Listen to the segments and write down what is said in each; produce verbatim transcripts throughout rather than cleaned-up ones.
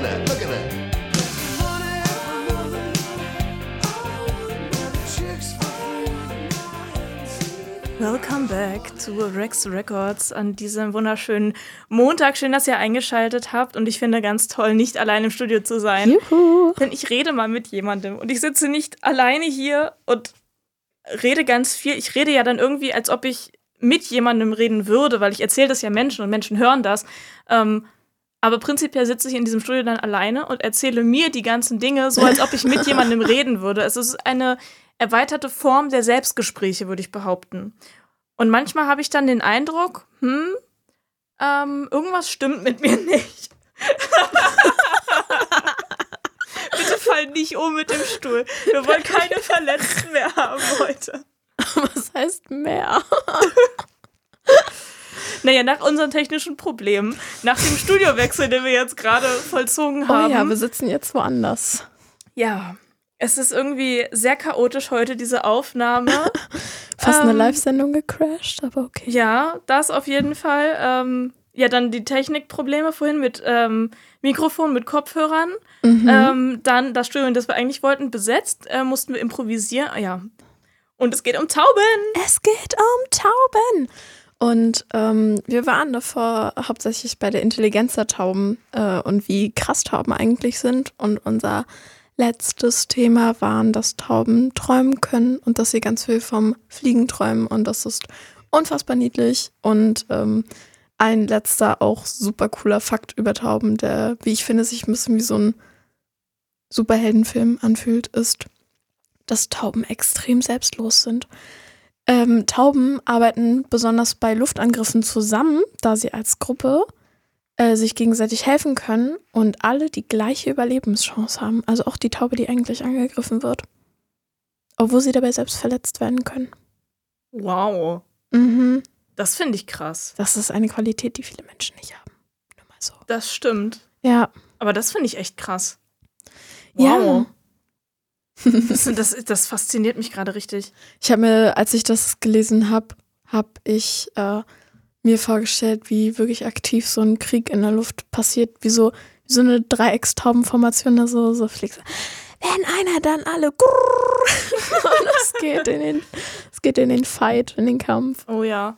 that, look at that. Welcome back zu Rex Records an diesem wunderschönen Montag. Schön, dass ihr eingeschaltet habt und ich finde ganz toll, nicht allein im Studio zu sein. Juhu. Denn ich rede mal mit jemandem und ich sitze nicht alleine hier und rede ganz viel. Ich rede ja dann irgendwie, als ob ich mit jemandem reden würde, weil ich erzähle das ja Menschen und Menschen hören das. Ähm, aber prinzipiell sitze ich in diesem Studio dann alleine und erzähle mir die ganzen Dinge, so als ob ich mit jemandem reden würde. Es ist eine erweiterte Form der Selbstgespräche, würde ich behaupten. Und manchmal habe ich dann den Eindruck, hm, ähm, irgendwas stimmt mit mir nicht. Bitte fall nicht um mit dem Stuhl. Wir wollen keine Verletzten mehr haben heute. Was heißt mehr? Naja, nach unseren technischen Problemen, nach dem Studiowechsel, den wir jetzt gerade vollzogen haben. Oh ja, wir sitzen jetzt woanders. Ja, es ist irgendwie sehr chaotisch heute, diese Aufnahme. Fast ähm, eine Live-Sendung gecrashed, aber okay. Ja, das auf jeden Fall. Ähm, ja, dann die Technikprobleme vorhin mit ähm, Mikrofon, mit Kopfhörern. Mhm. Ähm, dann das Studio, das wir eigentlich wollten, besetzt. Äh, mussten wir improvisieren. Ja. Und es geht um Tauben. Es geht um Tauben. Und ähm, wir waren davor hauptsächlich bei der Intelligenz der Tauben äh, und wie krass Tauben eigentlich sind. Und unser letztes Thema waren, dass Tauben träumen können und dass sie ganz viel vom Fliegen träumen. Und das ist unfassbar niedlich. Und ähm, ein letzter, auch super cooler Fakt über Tauben, der, wie ich finde, sich ein bisschen wie so ein Superheldenfilm anfühlt, ist, dass Tauben extrem selbstlos sind. Ähm, Tauben arbeiten besonders bei Luftangriffen zusammen, da sie als Gruppe äh, sich gegenseitig helfen können und alle die gleiche Überlebenschance haben. Also auch die Taube, die eigentlich angegriffen wird. Obwohl sie dabei selbst verletzt werden können. Wow. Mhm. Das finde ich krass. Das ist eine Qualität, die viele Menschen nicht haben. Nur mal so. Das stimmt. Ja. Aber das finde ich echt krass. Ja. Wow. Das, das, das fasziniert mich gerade richtig. Ich habe mir, als ich das gelesen habe, habe ich äh, mir vorgestellt, wie wirklich aktiv so ein Krieg in der Luft passiert, wie so, wie so eine Dreieckstaubenformation, da so, so fliegt. Wenn einer, dann alle. Und es geht in den, es geht in den Fight, in den Kampf. Oh ja.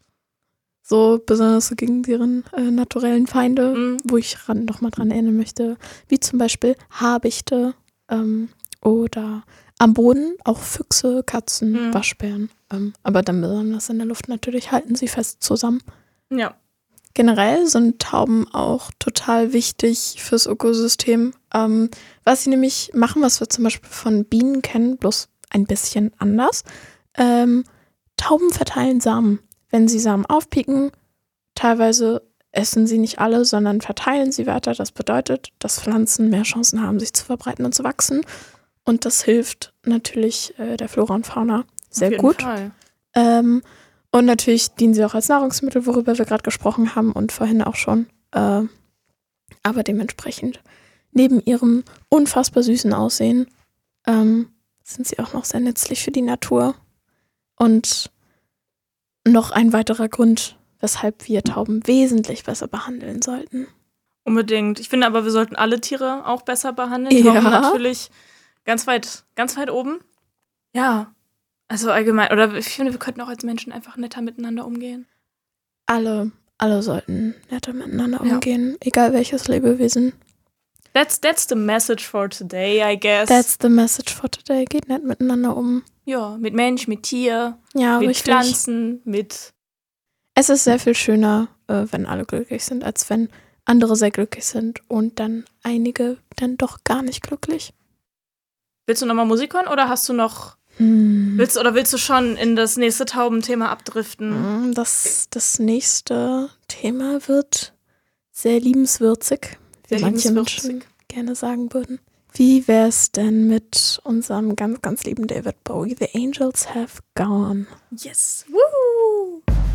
So besonders so gegen deren äh, naturellen Feinde, Mhm. wo ich ran, noch mal dran erinnern möchte, wie zum Beispiel Habichte, ähm, oder am Boden auch Füchse, Katzen, Mhm. Waschbären. Ähm, aber dann besonders in der Luft natürlich halten sie fest zusammen. Ja. Generell sind Tauben auch total wichtig fürs Ökosystem. Ähm, was sie nämlich machen, was wir zum Beispiel von Bienen kennen, bloß ein bisschen anders. Ähm, Tauben verteilen Samen. Wenn sie Samen aufpicken, teilweise essen sie nicht alle, sondern verteilen sie weiter. Das bedeutet, dass Pflanzen mehr Chancen haben, sich zu verbreiten und zu wachsen. Und das hilft natürlich äh, der Flora und Fauna sehr Auf jeden gut. Fall. Ähm, und natürlich dienen sie auch als Nahrungsmittel, worüber wir gerade gesprochen haben und vorhin auch schon. Äh, aber dementsprechend, neben ihrem unfassbar süßen Aussehen, ähm, sind sie auch noch sehr nützlich für die Natur. Und noch ein weiterer Grund, weshalb wir Tauben wesentlich besser behandeln sollten. Unbedingt. Ich finde aber, wir sollten alle Tiere auch besser behandeln. Ja. Tauben natürlich ganz weit, ganz weit oben. Ja. Also allgemein. Oder ich finde, wir könnten auch als Menschen einfach netter miteinander umgehen. Alle, alle sollten netter miteinander Ja. umgehen, egal welches Lebewesen. That's, that's the message for today, I guess. That's the message for today. Geht nett miteinander um. ja, mit Mensch, mit Tier, Ja, mit richtig. Pflanzen, mit... Es ist sehr viel schöner, äh, wenn alle glücklich sind, als wenn andere sehr glücklich sind und dann einige dann doch gar nicht glücklich. Willst du nochmal Musik hören oder hast du noch... Hm. Willst, oder willst du schon in das nächste Taubenthema abdriften? Das, das nächste Thema wird sehr liebenswürzig, wie Sehr manche liebenswürzig. Menschen gerne sagen würden. Wie wär's denn mit unserem ganz, ganz lieben David Bowie, The Angels Have Gone? Yes. Woo!